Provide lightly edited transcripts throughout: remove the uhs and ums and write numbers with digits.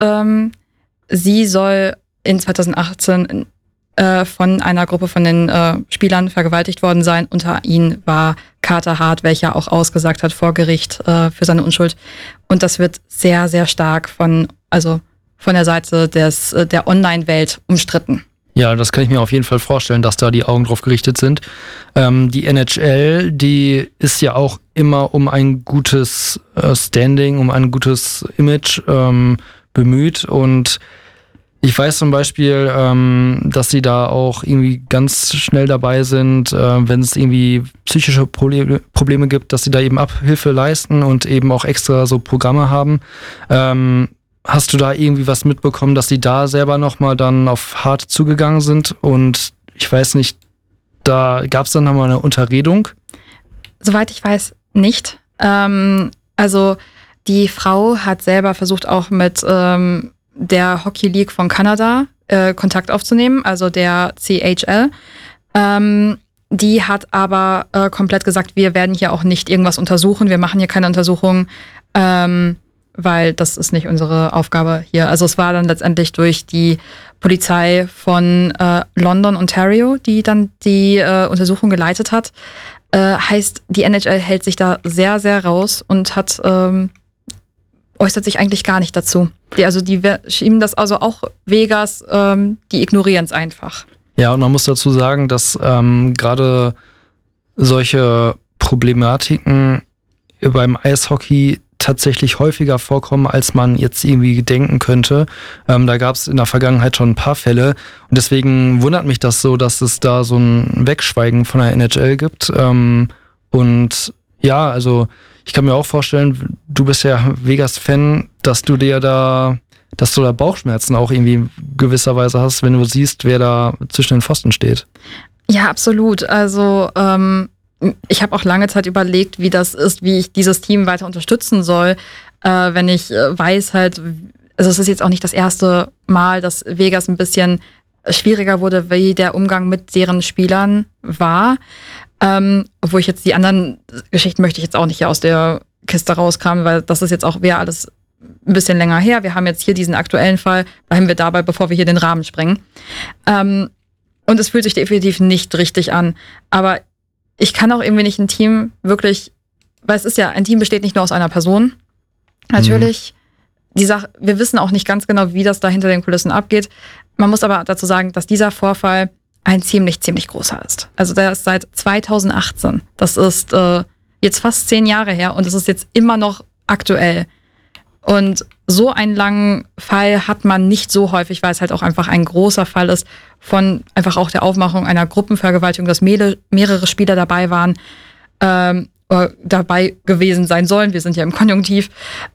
sie soll in 2018 von einer Gruppe von den Spielern vergewaltigt worden sein. Unter ihnen war Carter Hart, welcher auch ausgesagt hat vor Gericht für seine Unschuld. Und das wird sehr, sehr stark von der Seite der Online-Welt umstritten. Ja, das kann ich mir auf jeden Fall vorstellen, dass da die Augen drauf gerichtet sind. Die NHL, die ist ja auch immer um ein gutes Standing, um ein gutes Image bemüht. Und ich weiß zum Beispiel, dass sie da auch irgendwie ganz schnell dabei sind, wenn es irgendwie psychische Probleme gibt, dass sie da eben Abhilfe leisten und eben auch extra so Programme haben. Hast du da irgendwie was mitbekommen, dass sie da selber nochmal dann auf Hart zugegangen sind? Und ich weiß nicht, da gab es dann nochmal eine Unterredung? Soweit ich weiß, nicht. Also die Frau hat selber versucht, auch mit der Hockey League von Kanada Kontakt aufzunehmen, also der CHL. Die hat aber komplett gesagt, wir werden hier auch nicht irgendwas untersuchen, wir machen hier keine Untersuchung, weil das ist nicht unsere Aufgabe hier. Also es war dann letztendlich durch die Polizei von London, Ontario, die dann die Untersuchung geleitet hat. Heißt, die NHL hält sich da sehr, sehr raus und äußert sich eigentlich gar nicht dazu. Die schieben das also auch Vegas, die ignorieren es einfach. Ja, und man muss dazu sagen, dass gerade solche Problematiken beim Eishockey tatsächlich häufiger vorkommen, als man jetzt irgendwie denken könnte. Da gab es in der Vergangenheit schon ein paar Fälle und deswegen wundert mich das so, dass es da so ein Wegschweigen von der NHL gibt. Und ja, also ich kann mir auch vorstellen, du bist ja Vegas-Fan, dass du da Bauchschmerzen auch irgendwie gewisserweise hast, wenn du siehst, wer da zwischen den Pfosten steht. Ja, absolut. Also ich habe auch lange Zeit überlegt, wie das ist, wie ich dieses Team weiter unterstützen soll, wenn ich weiß halt, also es ist jetzt auch nicht das erste Mal, dass Vegas ein bisschen schwieriger wurde, wie der Umgang mit deren Spielern war. Obwohl ich jetzt die anderen Geschichten möchte ich jetzt auch nicht hier aus der Kiste rauskramen, weil das ist jetzt auch wieder alles ein bisschen länger her. Wir haben jetzt hier diesen aktuellen Fall, bleiben wir dabei, bevor wir hier den Rahmen sprengen. Und es fühlt sich definitiv nicht richtig an. Aber ich kann auch irgendwie nicht ein Team wirklich, weil es ist ja, ein Team besteht nicht nur aus einer Person. Natürlich, wir wissen auch nicht ganz genau, wie das da hinter den Kulissen abgeht. Man muss aber dazu sagen, dass dieser Vorfall ein ziemlich großer ist. Also der ist seit 2018. Das ist jetzt fast 10 Jahre her und es ist jetzt immer noch aktuell. Und so einen langen Fall hat man nicht so häufig, weil es halt auch einfach ein großer Fall ist von einfach auch der Aufmachung einer Gruppenvergewaltigung, dass mehrere Spieler dabei waren, dabei gewesen sein sollen. Wir sind ja im Konjunktiv.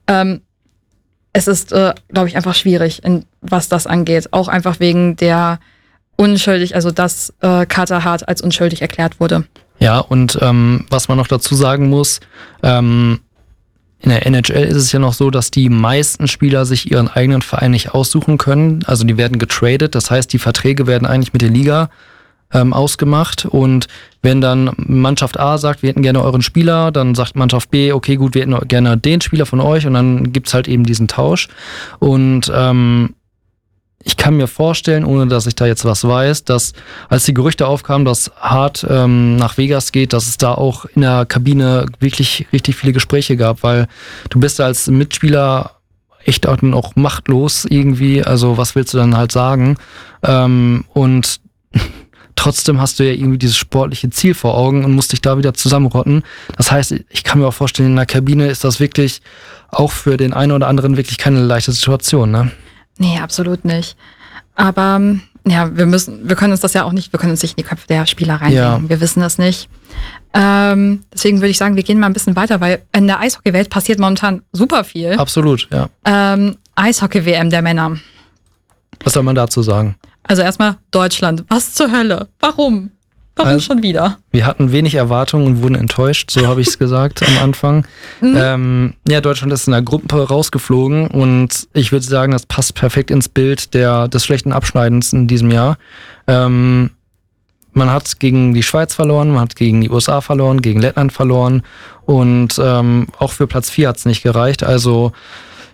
Es ist, glaube ich, einfach schwierig, was das angeht. Auch einfach wegen der unschuldig, also dass Carter Hart als unschuldig erklärt wurde. Ja, und was man noch dazu sagen muss, in der NHL ist es ja noch so, dass die meisten Spieler sich ihren eigenen Verein nicht aussuchen können. Also die werden getradet, das heißt, die Verträge werden eigentlich mit der Liga ausgemacht. Und wenn dann Mannschaft A sagt, wir hätten gerne euren Spieler, dann sagt Mannschaft B, okay, gut, wir hätten gerne den Spieler von euch und dann gibt's halt eben diesen Tausch. Und ich kann mir vorstellen, ohne dass ich da jetzt was weiß, dass als die Gerüchte aufkamen, dass Hart nach Vegas geht, dass es da auch in der Kabine wirklich richtig viele Gespräche gab, weil du bist als Mitspieler echt auch machtlos irgendwie, also was willst du dann halt sagen? Und trotzdem hast du ja irgendwie dieses sportliche Ziel vor Augen und musst dich da wieder zusammenrotten. Das heißt, ich kann mir auch vorstellen, in der Kabine ist das wirklich auch für den einen oder anderen wirklich keine leichte Situation, ne? Nee, absolut nicht. Aber ja, wir können uns das ja auch nicht, wir können uns nicht in die Köpfe der Spieler reinlegen. Ja. Wir wissen das nicht. Deswegen würde ich sagen, wir gehen mal ein bisschen weiter, weil in der Eishockey-Welt passiert momentan super viel. Absolut, ja. Eishockey-WM der Männer. Was soll man dazu sagen? Also erstmal Deutschland. Was zur Hölle? Warum? Warum schon wieder? Wir hatten wenig Erwartungen und wurden enttäuscht, so habe ich es gesagt am Anfang. Ja, Deutschland ist in der Gruppe rausgeflogen und ich würde sagen, das passt perfekt ins Bild des schlechten Abschneidens in diesem Jahr. Man hat gegen die Schweiz verloren, man hat gegen die USA verloren, gegen Lettland verloren und auch für Platz 4 hat es nicht gereicht. Also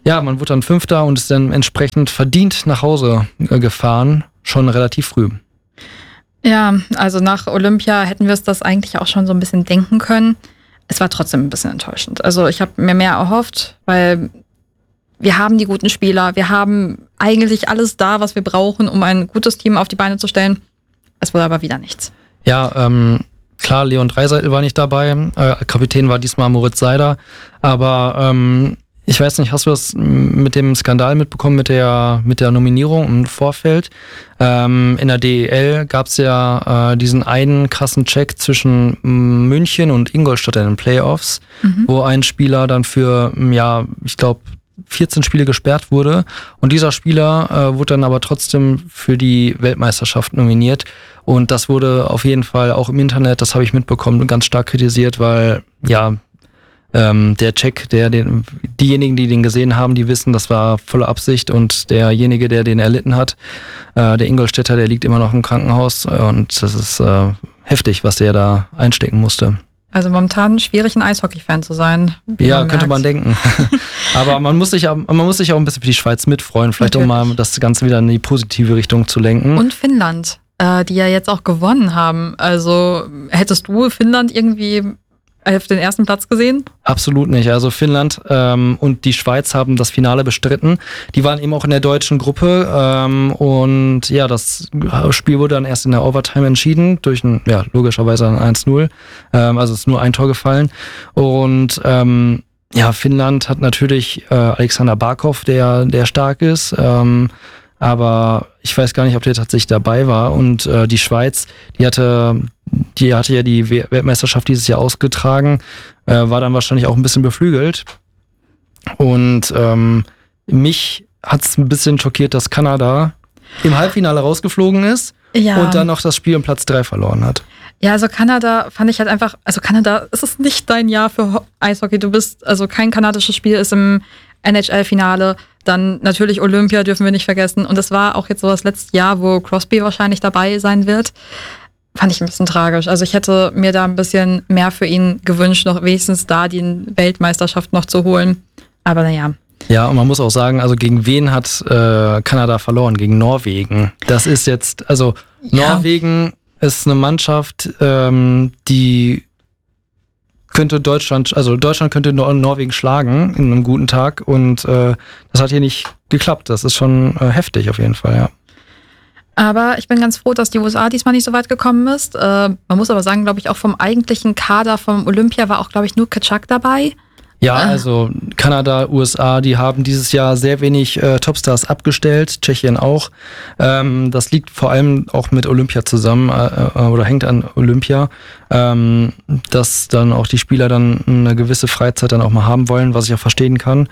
Ja, man wurde dann Fünfter und ist dann entsprechend verdient nach Hause gefahren, schon relativ früh. Ja, also nach Olympia hätten wir es das eigentlich auch schon so ein bisschen denken können. Es war trotzdem ein bisschen enttäuschend. Also ich habe mir mehr erhofft, weil wir haben die guten Spieler, wir haben eigentlich alles da, was wir brauchen, um ein gutes Team auf die Beine zu stellen. Es wurde aber wieder nichts. Ja, klar, Leon Dreiseitel war nicht dabei, Kapitän war diesmal Moritz Seider, aber ich weiß nicht, hast du das mit dem Skandal mitbekommen, mit der Nominierung im Vorfeld? In der DEL gab es ja diesen einen krassen Check zwischen München und Ingolstadt in den Playoffs, wo ein Spieler dann für, ich glaube, 14 Spiele gesperrt wurde. Und dieser Spieler wurde dann aber trotzdem für die Weltmeisterschaft nominiert. Und das wurde auf jeden Fall auch im Internet, das habe ich mitbekommen, ganz stark kritisiert, weil der Check, diejenigen, die den gesehen haben, die wissen, das war volle Absicht und derjenige, der den erlitten hat, der Ingolstädter, der liegt immer noch im Krankenhaus und das ist heftig, was der da einstecken musste. Also momentan schwierig, ein Eishockey-Fan zu sein. Ja, könnte man denken. Aber man muss sich auch ein bisschen für die Schweiz mitfreuen, vielleicht natürlich, um mal das Ganze wieder in die positive Richtung zu lenken. Und Finnland, die ja jetzt auch gewonnen haben. Also hättest du Finnland irgendwie auf den ersten Platz gesehen? Absolut nicht. Also Finnland und die Schweiz haben das Finale bestritten. Die waren eben auch in der deutschen Gruppe und ja, das Spiel wurde dann erst in der Overtime entschieden durch logischerweise ein 1-0. Also es ist nur ein Tor gefallen und Finnland hat natürlich Alexander Barkov, der stark ist. Aber ich weiß gar nicht, ob der tatsächlich dabei war. Und die Schweiz, die hatte ja die Weltmeisterschaft dieses Jahr ausgetragen, war dann wahrscheinlich auch ein bisschen beflügelt. Und mich hat es ein bisschen schockiert, dass Kanada im Halbfinale rausgeflogen ist und dann noch das Spiel um Platz 3 verloren hat. Ja, also Kanada fand ich halt einfach, also Kanada, es ist nicht dein Jahr für Eishockey. Also kein kanadisches Spiel ist im NHL-Finale. Dann natürlich Olympia dürfen wir nicht vergessen. Und das war auch jetzt so das letzte Jahr, wo Crosby wahrscheinlich dabei sein wird. Fand ich ein bisschen tragisch. Also ich hätte mir da ein bisschen mehr für ihn gewünscht, noch wenigstens da die Weltmeisterschaft noch zu holen. Aber naja. Ja, und man muss auch sagen, also gegen wen hat Kanada verloren? Gegen Norwegen. Das ist jetzt, also Norwegen ist eine Mannschaft, die könnte Deutschland könnte Norwegen schlagen in einem guten Tag und das hat hier nicht geklappt. Das ist schon heftig auf jeden Fall, ja. Aber ich bin ganz froh, dass die USA diesmal nicht so weit gekommen ist. Man muss aber sagen, glaube ich, auch vom eigentlichen Kader vom Olympia war auch, glaube ich, nur Tkachuk dabei. Ja, also Kanada, USA, die haben dieses Jahr sehr wenig Topstars abgestellt, Tschechien auch. Das liegt vor allem auch mit Olympia zusammen oder hängt an Olympia, dass dann auch die Spieler dann eine gewisse Freizeit dann auch mal haben wollen, was ich auch verstehen kann.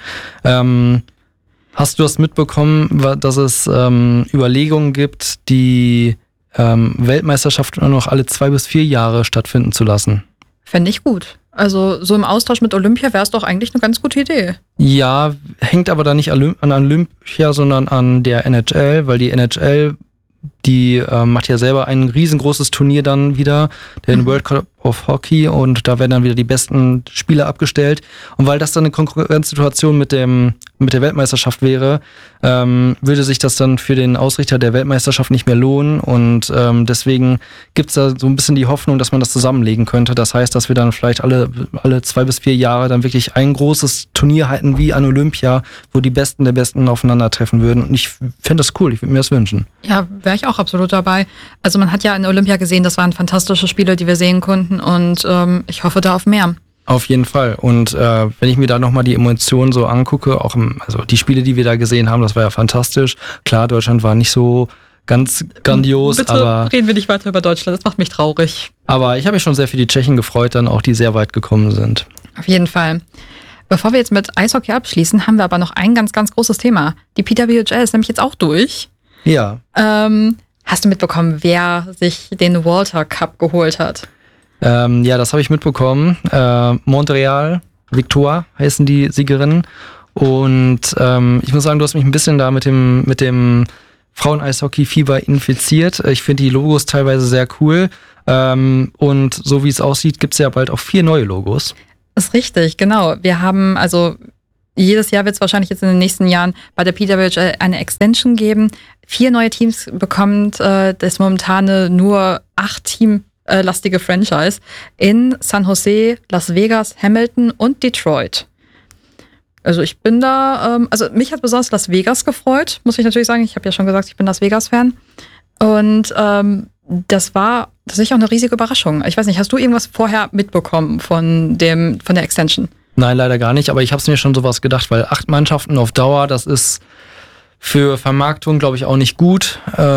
Hast du das mitbekommen, dass es Überlegungen gibt, die Weltmeisterschaft nur noch alle 2 bis 4 Jahre stattfinden zu lassen? Fände ich gut. Also so im Austausch mit Olympia wäre es doch eigentlich eine ganz gute Idee. Ja, hängt aber da nicht an Olympia, sondern an der NHL, weil die NHL, die macht ja selber ein riesengroßes Turnier dann wieder, den World Cup of Hockey, und da werden dann wieder die besten Spieler abgestellt. Und weil das dann eine Konkurrenzsituation mit der Weltmeisterschaft wäre, würde sich das dann für den Ausrichter der Weltmeisterschaft nicht mehr lohnen. Und deswegen gibt's da so ein bisschen die Hoffnung, dass man das zusammenlegen könnte. Das heißt, dass wir dann vielleicht alle 2 bis 4 Jahre dann wirklich ein großes Turnier halten wie an Olympia, wo die Besten der Besten aufeinandertreffen würden. Und ich fände das cool, ich würde mir das wünschen. Ja, wäre ich auch absolut dabei. Also man hat ja in Olympia gesehen, das waren fantastische Spiele, die wir sehen konnten, und ich hoffe da auf mehr. Auf jeden Fall. Und wenn ich mir da nochmal die Emotionen so angucke, also die Spiele, die wir da gesehen haben, das war ja fantastisch. Klar, Deutschland war nicht so ganz grandios. Bitte aber reden wir nicht weiter über Deutschland, das macht mich traurig. Aber ich habe mich schon sehr für die Tschechen gefreut, dann auch, die sehr weit gekommen sind. Auf jeden Fall. Bevor wir jetzt mit Eishockey abschließen, haben wir aber noch ein ganz, ganz großes Thema. Die PWHL ist nämlich jetzt auch durch. Ja. Hast du mitbekommen, wer sich den Walter Cup geholt hat? Ja, das habe ich mitbekommen. Montreal Victoire heißen die Siegerinnen. Und ich muss sagen, du hast mich ein bisschen da mit dem Frauen-Eishockey-Fieber infiziert. Ich finde die Logos teilweise sehr cool. Und so wie es aussieht, gibt es ja bald auch 4 neue Logos. Das ist richtig, genau. Wir haben also jedes Jahr wird es wahrscheinlich jetzt in den nächsten Jahren bei der PWHL eine Extension geben. 4 neue Teams bekommt das momentane nur 8-Team lastige Franchise in San Jose, Las Vegas, Hamilton und Detroit. Also ich bin da, also mich hat besonders Las Vegas gefreut, muss ich natürlich sagen. Ich habe ja schon gesagt, ich bin Las Vegas-Fan. Und das war tatsächlich auch eine riesige Überraschung. Ich weiß nicht, hast du irgendwas vorher mitbekommen von der Extension? Nein, leider gar nicht, aber ich habe es mir schon sowas gedacht, weil 8 Mannschaften auf Dauer, das ist für Vermarktung, glaube ich, auch nicht gut.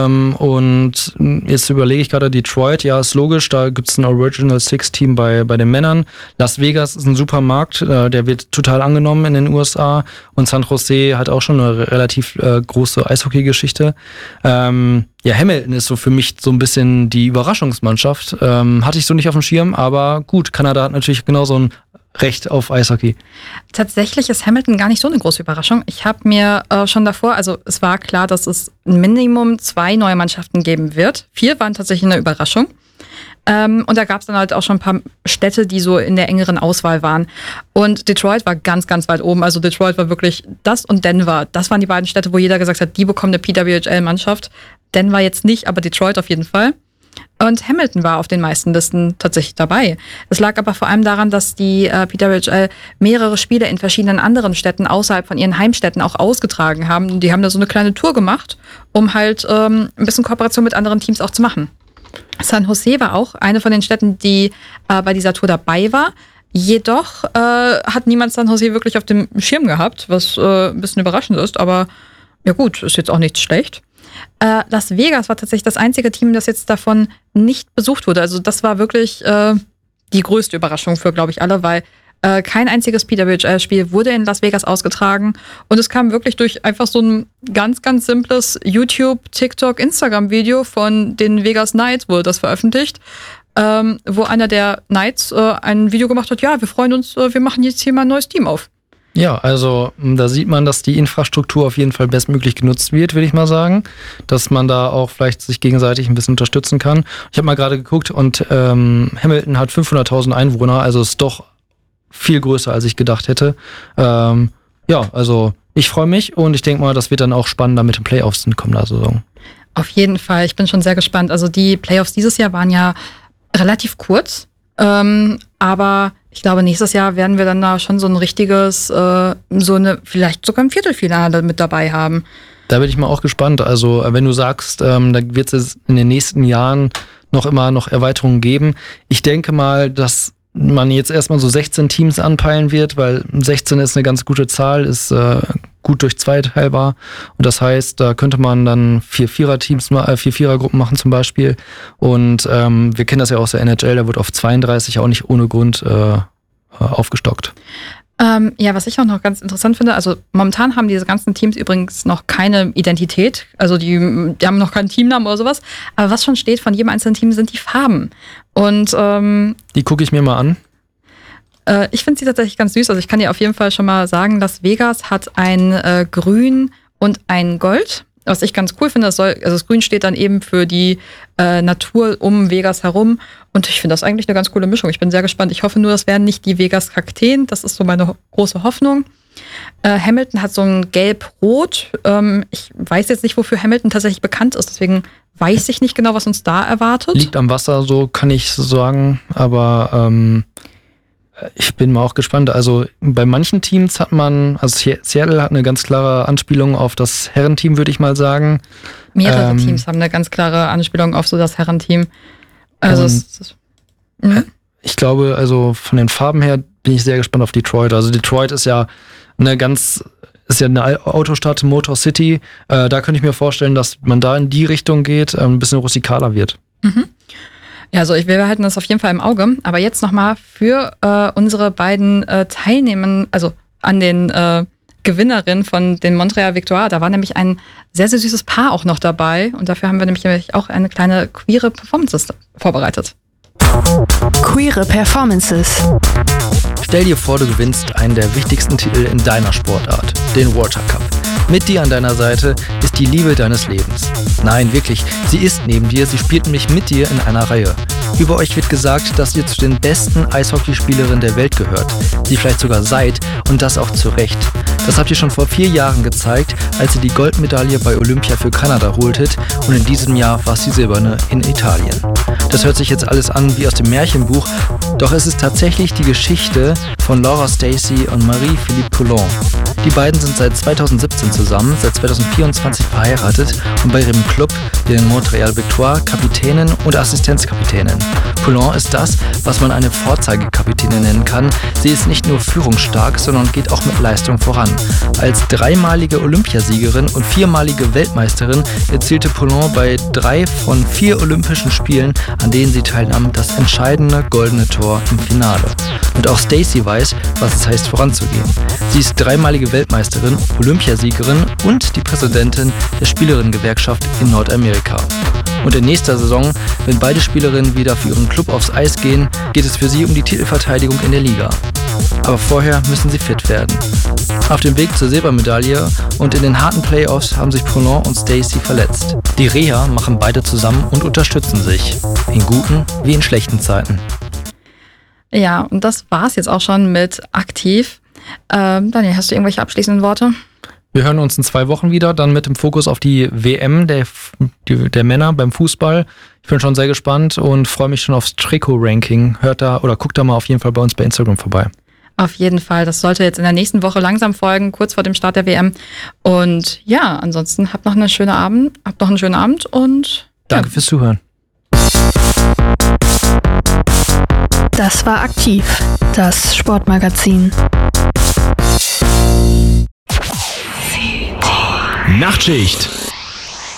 Und jetzt überlege ich gerade, Detroit, ja, ist logisch, da gibt es ein Original Six Team bei den Männern. Las Vegas ist ein super Markt, der wird total angenommen in den USA. Und San Jose hat auch schon eine relativ große Eishockey-Geschichte. Ja, Hamilton ist so für mich so ein bisschen die Überraschungsmannschaft. Hatte ich so nicht auf dem Schirm, aber gut, Kanada hat natürlich genauso ein Recht auf Eishockey. Tatsächlich ist Hamilton gar nicht so eine große Überraschung. Ich habe mir schon davor, also es war klar, dass es ein Minimum 2 neue Mannschaften geben wird. 4 waren tatsächlich eine Überraschung. Und da gab es dann halt auch schon ein paar Städte, die so in der engeren Auswahl waren. Und Detroit war ganz, ganz weit oben. Also Detroit war wirklich das und Denver. Das waren die beiden Städte, wo jeder gesagt hat, die bekommen eine PWHL-Mannschaft. Denver jetzt nicht, aber Detroit auf jeden Fall. Und Hamilton war auf den meisten Listen tatsächlich dabei. Es lag aber vor allem daran, dass die PWHL mehrere Spiele in verschiedenen anderen Städten außerhalb von ihren Heimstädten auch ausgetragen haben. Die haben da so eine kleine Tour gemacht, um halt ein bisschen Kooperation mit anderen Teams auch zu machen. San Jose war auch eine von den Städten, die bei dieser Tour dabei war. Jedoch hat niemand San Jose wirklich auf dem Schirm gehabt, was ein bisschen überraschend ist. Aber ja gut, ist jetzt auch nichts schlecht. Las Vegas war tatsächlich das einzige Team, das jetzt davon nicht besucht wurde. Also das war wirklich die größte Überraschung für, glaube ich, alle, weil kein einziges PWHL-Spiel wurde in Las Vegas ausgetragen. Und es kam wirklich durch einfach so ein ganz, ganz simples YouTube, TikTok, Instagram-Video von den Vegas Knights wurde das veröffentlicht, wo einer der Knights ein Video gemacht hat, ja, wir freuen uns, wir machen jetzt hier mal ein neues Team auf. Ja, also da sieht man, dass die Infrastruktur auf jeden Fall bestmöglich genutzt wird, würde ich mal sagen. Dass man da auch vielleicht sich gegenseitig ein bisschen unterstützen kann. Ich habe mal gerade geguckt und Hamilton hat 500.000 Einwohner, also ist doch viel größer, als ich gedacht hätte. Ja, also ich freue mich und ich denke mal, das wird dann auch spannender mit den Playoffs in kommender Saison. Auf jeden Fall, ich bin schon sehr gespannt. Also die Playoffs dieses Jahr waren ja relativ kurz, aber ich glaube, nächstes Jahr werden wir dann da schon so ein richtiges, vielleicht sogar ein Viertelfinale mit dabei haben. Da bin ich mal auch gespannt. Also, wenn du sagst, da wird es in den nächsten Jahren noch Erweiterungen geben. Ich denke mal, dass man jetzt erstmal so 16 Teams anpeilen wird, weil 16 ist eine ganz gute Zahl, ist gut durch 2 teilbar. Und das heißt, da könnte man dann 4 Vierergruppen machen zum Beispiel. Und wir kennen das ja aus der NHL, da wird auf 32 auch nicht ohne Grund aufgestockt. Ja, was ich auch noch ganz interessant finde, also momentan haben diese ganzen Teams übrigens noch keine Identität, also die haben noch keinen Teamnamen oder sowas, aber was schon steht von jedem einzelnen Team sind die Farben. Und die gucke ich mir mal an. Ich finde sie tatsächlich ganz süß, also ich kann dir auf jeden Fall schon mal sagen, Las Vegas hat ein Grün und ein Gold. Was ich ganz cool finde, das Grün steht dann eben für die Natur um Vegas herum. Und ich finde das eigentlich eine ganz coole Mischung. Ich bin sehr gespannt. Ich hoffe nur, das werden nicht die Vegas Kakteen. Das ist so meine große Hoffnung. Hamilton hat so ein Gelb-Rot. Ich weiß jetzt nicht, wofür Hamilton tatsächlich bekannt ist. Deswegen weiß ich nicht genau, was uns da erwartet. Liegt am Wasser, so kann ich sagen. Aber ich bin mal auch gespannt. Also bei manchen Teams hat man, also Seattle hat eine ganz klare Anspielung auf das Herrenteam, würde ich mal sagen. Mehrere Teams haben eine ganz klare Anspielung auf so das Herrenteam. Also ich glaube, also von den Farben her bin ich sehr gespannt auf Detroit. Also Detroit ist ja eine Autostadt, Motor City. Da könnte ich mir vorstellen, dass man da in die Richtung geht, ein bisschen rustikaler wird. Mhm. Ja, also wir behalten das auf jeden Fall im Auge. Aber jetzt nochmal für unsere beiden Teilnehmer, also an den Gewinnerin von den Montreal Victoire. Da war nämlich ein sehr, sehr süßes Paar auch noch dabei. Und dafür haben wir nämlich auch eine kleine queere Performance vorbereitet. Queere Performances. Stell dir vor, du gewinnst einen der wichtigsten Titel in deiner Sportart, den Water Cup. Mit dir an deiner Seite ist die Liebe deines Lebens. Nein, wirklich, sie ist neben dir, sie spielt nämlich mit dir in einer Reihe. Über euch wird gesagt, dass ihr zu den besten Eishockeyspielerinnen der Welt gehört. Sie vielleicht sogar seid und das auch zu Recht. Das habt ihr schon vor 4 Jahren gezeigt, als ihr die Goldmedaille bei Olympia für Kanada holtet und in diesem Jahr war es die silberne in Italien. Das hört sich jetzt alles an wie aus dem Märchenbuch, doch es ist tatsächlich die Geschichte von Laura Stacey und Marie-Philippe Poulin. Die beiden sind seit 2017 zusammen, seit 2024 verheiratet und bei ihrem Club, den Montreal Victoire, Kapitänin und Assistenzkapitänin. Poulin ist das, was man eine Vorzeigekapitänin nennen kann. Sie ist nicht nur führungsstark, sondern geht auch mit Leistung voran. Als 3-malige Olympiasiegerin und 4-malige Weltmeisterin erzielte Poulin bei 3 von 4 Olympischen Spielen, an denen sie teilnahm, das entscheidende goldene Tor im Finale. Und auch Stacey weiß, was es heißt, voranzugehen. Sie ist 3-malige Weltmeisterin, Olympiasiegerin und die Präsidentin der Spielerinnengewerkschaft in Nordamerika. Und in nächster Saison, wenn beide Spielerinnen wieder für ihren Club aufs Eis gehen, geht es für sie um die Titelverteidigung in der Liga. Aber vorher müssen sie fit werden. Auf dem Weg zur Silbermedaille und in den harten Playoffs haben sich Poulin und Stacey verletzt. Die Reha machen beide zusammen und unterstützen sich. In guten wie in schlechten Zeiten. Ja, und das war's jetzt auch schon mit Aktiv. Daniel, hast du irgendwelche abschließenden Worte? Wir hören uns in 2 Wochen wieder, dann mit dem Fokus auf die WM der Männer beim Fußball. Ich bin schon sehr gespannt und freue mich schon aufs Trikot-Ranking. Hört da oder guckt da mal auf jeden Fall bei uns bei Instagram vorbei. Auf jeden Fall, das sollte jetzt in der nächsten Woche langsam folgen, kurz vor dem Start der WM. Und ja, ansonsten habt noch einen schönen Abend und Danke fürs Zuhören. Das war Aktiv, das Sportmagazin. Nachtschicht